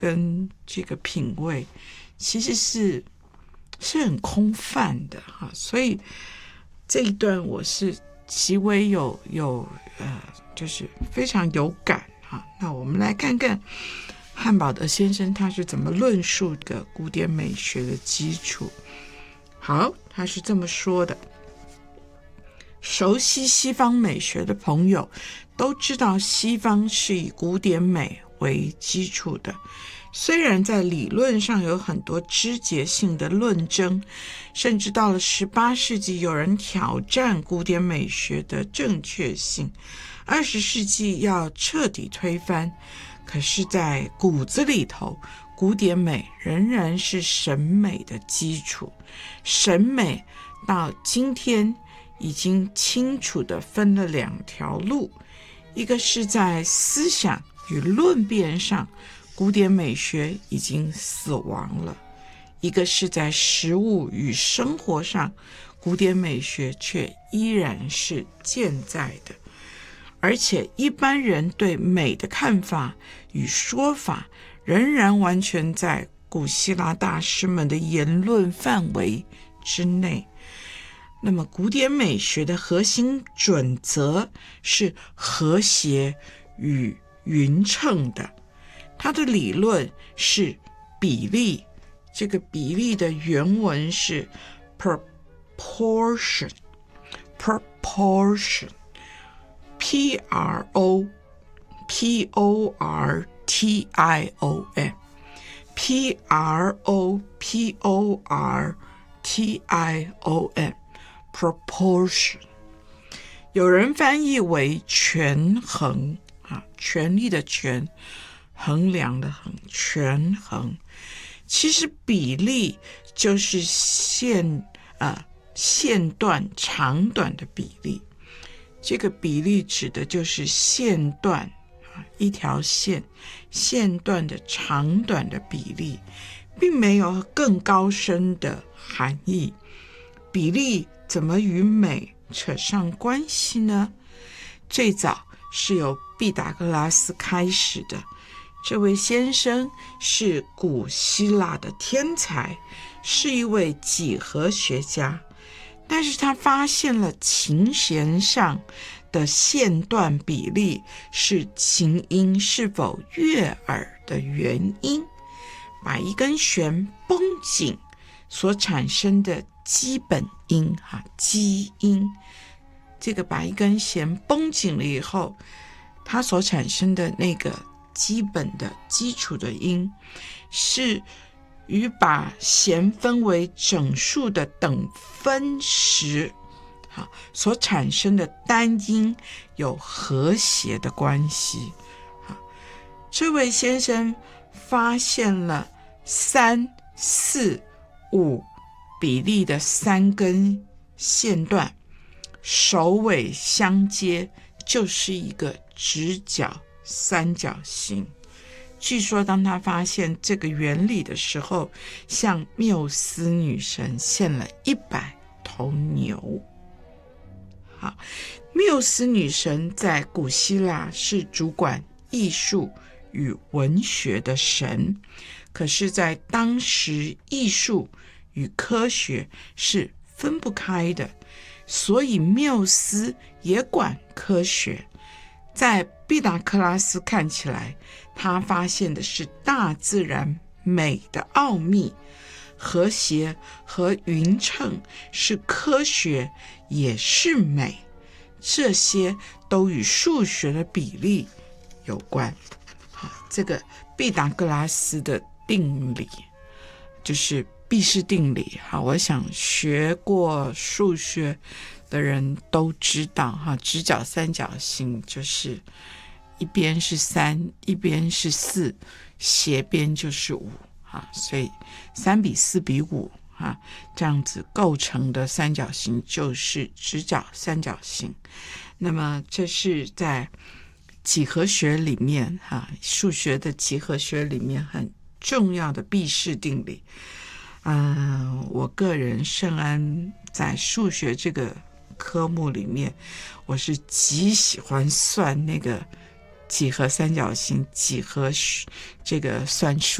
跟这个品味，其实是很空泛的哈，所以这一段我是极为就是非常有感哈。那我们来看看汉堡德先生他是怎么论述的古典美学的基础。好，他是这么说的：熟悉西方美学的朋友都知道，西方是以古典美为基础的。虽然在理论上有很多枝节性的论争，甚至到了18世纪有人挑战古典美学的正确性，20世纪要彻底推翻，可是在骨子里头，古典美仍然是审美的基础。审美到今天已经清楚地分了2条路，一个是在思想与论辩上，古典美学已经死亡了；一个是在实务与生活上，古典美学却依然是健在的。而且一般人对美的看法与说法仍然完全在古希腊大师们的言论范围之内。那么古典美学的核心准则是和谐与匀称的，它的理论是比例，这个比例的原文是 proportion proportion， 有人翻译为权衡权力的权，衡量的衡，权衡。其实比例就是线段长短的比例，这个比例指的就是线段一条线段的长短的比例，并没有更高深的含义。比例怎么与美扯上关系呢？最早是由毕达哥拉斯开始的。这位先生是古希腊的天才，是一位几何学家，但是他发现了琴弦上的线段比例是琴音是否悦耳的原因，把一根弦绷紧所产生的基本音基音，这个把一根弦绷紧了以后，它所产生的那个基本的基础的音，是与把弦分为整数的等分时所产生的单音有和谐的关系。这位先生发现了3、4、5比例的3根线段，首尾相接，就是一个直角三角形。据说当他发现这个原理的时候，向缪斯女神献了100头牛。好，缪斯女神在古希腊是主管艺术与文学的神，可是在当时艺术与科学是分不开的，所以缪斯也管科学。在毕达哥拉斯看起来，他发现的是大自然美的奥秘，和谐和匀称是科学也是美，这些都与数学的比例有关。这个毕达哥拉斯的定理就是毕氏定理，我想学过数学的人都知道直角三角形就是一边是3，一边是4，斜边就是5所以3比4比5这样子构成的三角形就是直角三角形。那么这是在几何学里面数学的几何学里面很重要的毕氏定理。我个人圣安在数学这个科目里面，我是极喜欢算那个几何三角形，几何这个算术。